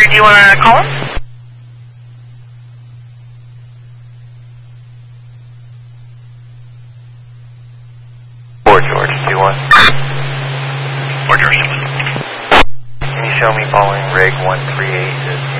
do you want to call him? Fort George, 2-1. Fort George. Can you show me following rig 138 is